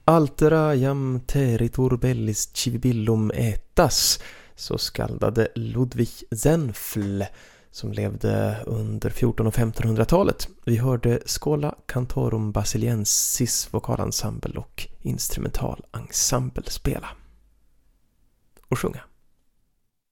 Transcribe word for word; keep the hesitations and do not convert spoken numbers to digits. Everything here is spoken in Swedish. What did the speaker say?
Altera jam teritor bellis civibillum etas, så skaldade Ludwig Zenfl som levde under fjortonhundra- och femtonhundratalet. Vi hörde Schola Cantorum Basiliensis vokalensemble och instrumentalensemble spela och sjunga.